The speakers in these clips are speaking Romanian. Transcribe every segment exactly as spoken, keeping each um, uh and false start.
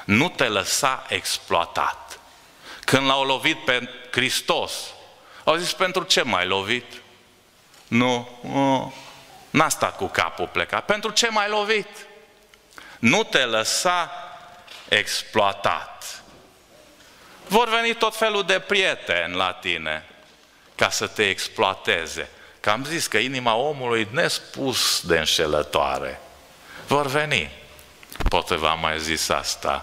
Nu te lăsa exploatat. Când l-au lovit pe Hristos, au zis, pentru ce m-ai lovit? Nu, nu, n-a stat cu capul plecat. Pentru ce m-ai lovit? Nu te lăsa exploatat. Vor veni tot felul de prieteni la tine ca să te exploateze. Că am zis că inima omului nespus de înșelătoare. Vor veni. Poate v-am mai zis asta.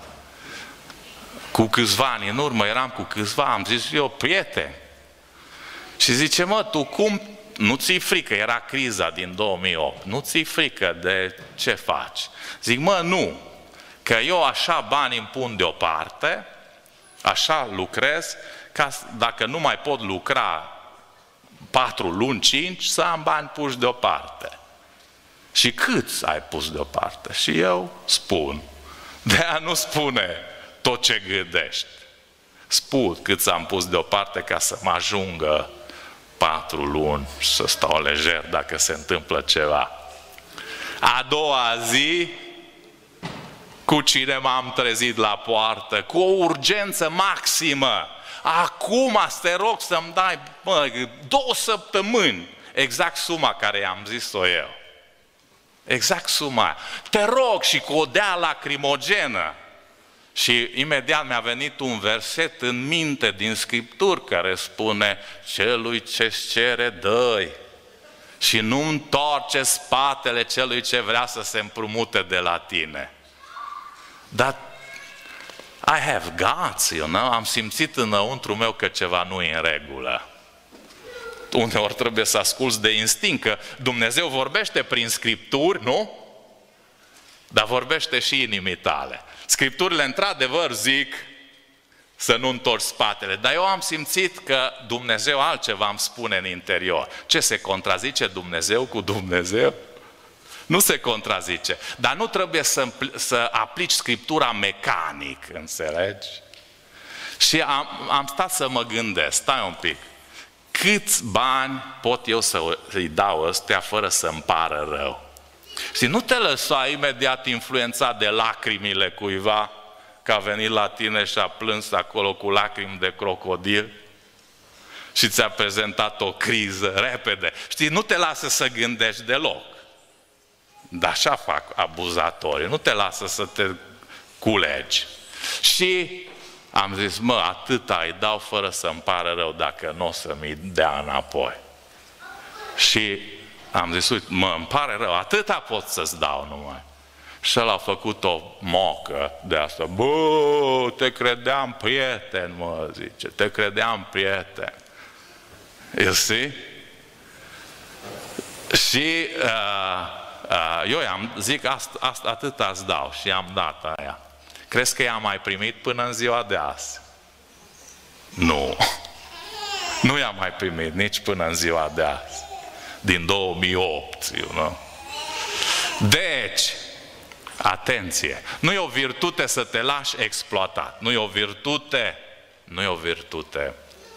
Cu câțiva ani în urmă eram cu câțiva, am zis eu, prieteni. Și zice, mă, tu cum, nu ți-i frică, era criza din două mii opt, nu ți-i frică de ce faci? Zic, mă, nu, că eu așa bani îmi pun deoparte, așa lucrez, ca dacă nu mai pot lucra patru luni, cinci, să am bani puși deoparte. Și câți ai pus deoparte? Și eu spun. De-aia nu spune tot ce gândești. Spun câți am pus deoparte ca să mă ajungă patru luni și să stau lejer dacă se întâmplă ceva. A doua zi, cu cine m-am trezit la poartă? Cu o urgență maximă. Acum te rog să-mi dai, mă, două săptămâni, exact suma care i-am zis-o eu. Exact suma. Te rog, și cu o dea lacrimogenă. Și imediat mi-a venit un verset în minte din Scripturi care spune, celui ce-ți cere, dă-i. Și nu întoarce spatele celui ce vrea să se împrumute de la tine. Dar I have guts, you know? Am simțit înăuntru meu că ceva nu e în regulă. Uneori trebuie să asculți de instinct, că Dumnezeu vorbește prin Scripturi, nu? Dar vorbește și inimii tale. Scripturile într-adevăr zic să nu întorci spatele, dar eu am simțit că Dumnezeu altceva îmi spune în interior. Ce, se contrazice Dumnezeu cu Dumnezeu? Nu se contrazice, dar nu trebuie să, să aplici Scriptura mecanic, înțelegi? Și am, am stat să mă gândesc, stai un pic, câți bani pot eu să îi dau ăstea fără să-mi pară rău? Și nu te lăsa imediat influențat de lacrimile cuiva, că a venit la tine și a plâns acolo cu lacrimi de crocodil și ți-a prezentat o criză repede. Știi, nu te lasă să gândești deloc. Dar așa fac abuzatorii, nu te lasă să te culegi. Și am zis, mă, atâta îi dau fără să-mi pară rău dacă nu o să-mi dea înapoi. Și am zis, uite, mă, îmi pare rău, atâta pot să-ți dau numai. Și el a făcut o mocă de asta. Bă, te credeam prieten, mă, zice, te credeam prieten. You see? Și uh, uh, eu i-am zic, asta, asta, atât îți dau și i-am dat aia. Crezi că i-am mai primit până în ziua de azi? Nu. Nu i-am mai primit nici până în ziua de azi. Din două mii opt, you know? Deci, atenție, nu e o virtute să te lași exploatat, nu e o virtute, nu e o virtute.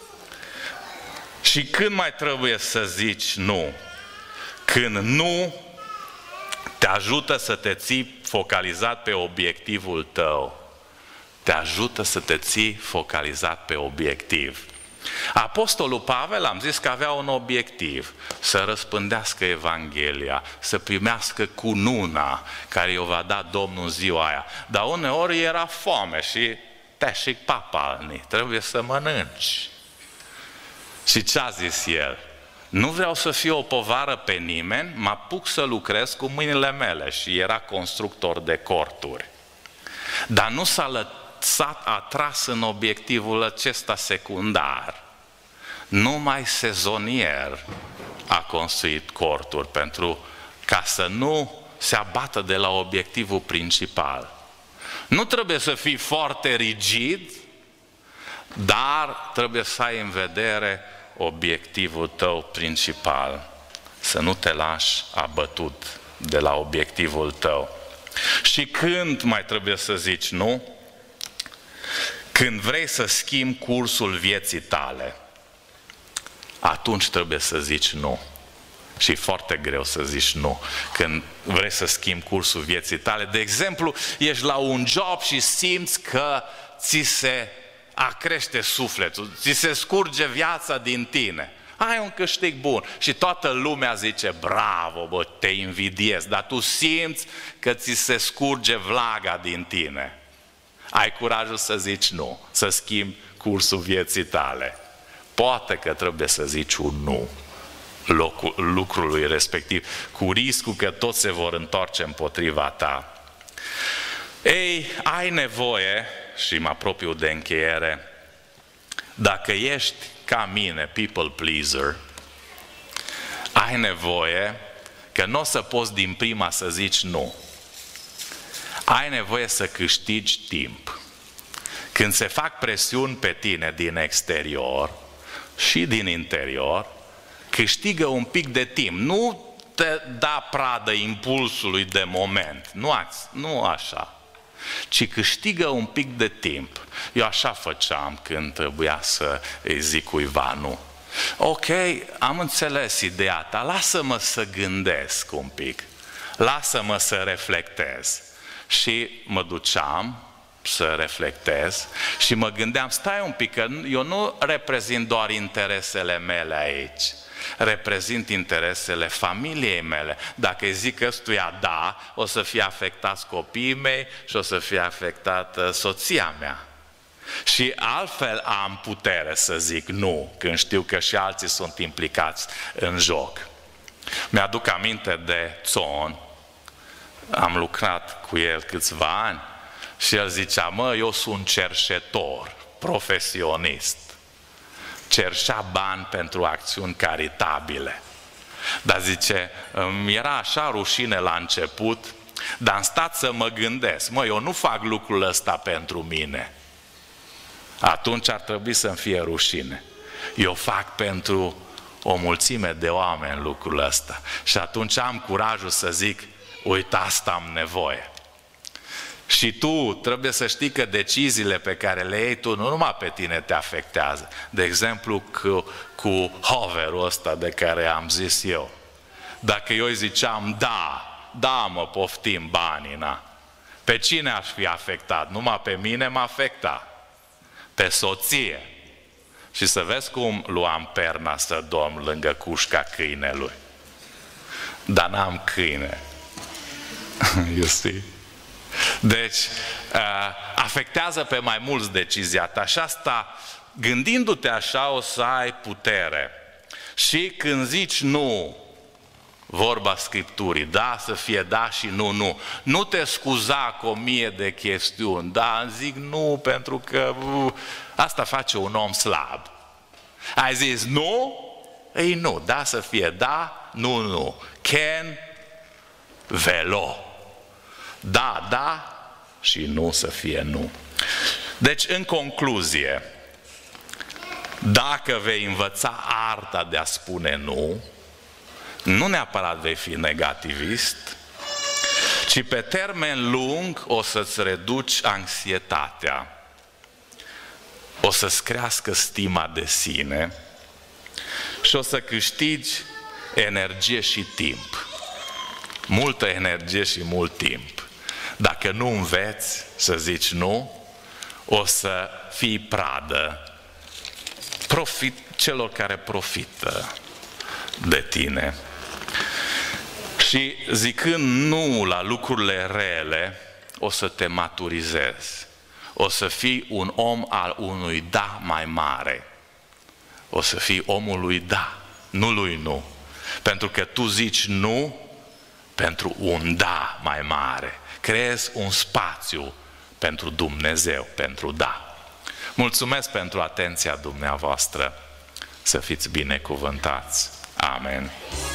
Și când mai trebuie să zici nu? Când nu te ajută să te ții focalizat pe obiectivul tău. Te ajută să te ții focalizat pe obiectiv. Apostolul Pavel, am zis că avea un obiectiv, să răspândească Evanghelia, să primească cununa care i-o va da Domnul în ziua aia. Dar uneori era foame și te și papalni, trebuie să mănânci. Și ce a zis el? Nu vreau să fiu o povară pe nimeni, mă apuc să lucrez cu mâinile mele. Și era constructor de corturi. Dar nu s-a lăsat atras în obiectivul acesta secundar. Numai sezonier a construit corturi pentru ca să nu se abată de la obiectivul principal. Nu trebuie să fii foarte rigid, dar trebuie să ai în vedere obiectivul tău principal. Să nu te lași abătut de la obiectivul tău. Și când mai trebuie să zici nu? Când vrei să schimbi cursul vieții tale, atunci trebuie să zici nu. Și e foarte greu să zici nu când vrei să schimbi cursul vieții tale. De exemplu, ești la un job și simți că ți se acrește sufletul, ți se scurge viața din tine. Ai un câștig bun și toată lumea zice, bravo, bă, te invidiez, dar tu simți că ți se scurge vlaga din tine. Ai curajul să zici nu, să schimbi cursul vieții tale. Poate că trebuie să zici un nu locul, lucrului respectiv, cu riscul că toți se vor întoarce împotriva ta. Ei, ai nevoie, și mă apropiu de încheiere, dacă ești ca mine, people pleaser, ai nevoie că nu o să poți din prima să zici nu. Ai nevoie să câștigi timp. Când se fac presiuni pe tine din exterior și din interior, câștigă un pic de timp. Nu te da pradă impulsului de moment. Nu, ați, nu așa. Ci câștigă un pic de timp. Eu așa făceam când trebuia să îi zic cuiva nu. Ok, am înțeles ideea ta, lasă-mă să gândesc un pic. Lasă-mă să reflectez. Și mă duceam să reflectez și mă gândeam, stai un pic, că eu nu reprezint doar interesele mele aici, reprezint interesele familiei mele. Dacă îi zic ăstuia da, o să fie afectați copiii mei și o să fie afectată soția mea. Și altfel am putere să zic nu, când știu că și alții sunt implicați în joc. Mi-aduc aminte de Țon, am lucrat cu el câțiva ani și el zicea, mă, eu sunt cerșetor, profesionist. Cerșea bani pentru acțiuni caritabile. Dar zice, îmi era așa rușine la început, dar am stat să mă gândesc, mă, eu nu fac lucrul ăsta pentru mine. Atunci ar trebui să-mi fie rușine. Eu fac pentru o mulțime de oameni lucrul ăsta. Și atunci am curajul să zic, uite, asta am nevoie. Și tu trebuie să știi că deciziile pe care le iei tu nu numai pe tine te afectează. De exemplu, cu, cu hoverul ăsta de care am zis eu. Dacă eu îi ziceam, da, da, mă, poftim banii, na. Pe cine aș fi afectat? Numai pe mine m-a afectat. Pe soție. Și să vezi cum luam perna să dorm lângă cușca câinelui. Dar n-am câine. You see? Deci, afectează pe mai mulți decizia ta și asta, gândindu-te așa, o să ai putere. Și când zici nu, vorba Scripturii, da să fie da și nu, nu. Nu te scuza cu o mie de chestiuni, da, zic nu pentru că uh, asta face un om slab. Ai zis nu? Ei nu, da să fie da, nu, nu. Ken, velo. Da, da și nu să fie nu. Deci, în concluzie, dacă vei învăța arta de a spune nu, nu neapărat vei fi negativist, ci pe termen lung o să-ți reduci anxietatea, o să-ți crească stima de sine și o să câștigi energie și timp. Multă energie și mult timp. Dacă nu înveți să zici nu, o să fii pradă profit, celor care profită de tine. Și zicând nu la lucrurile rele, o să te maturizezi. O să fii un om al unui da mai mare. O să fii omul lui da, nu lui nu. Pentru că tu zici nu pentru un da mai mare. Creezi un spațiu pentru Dumnezeu, pentru da. Mulțumesc pentru atenția dumneavoastră. Să fiți binecuvântați. Amen.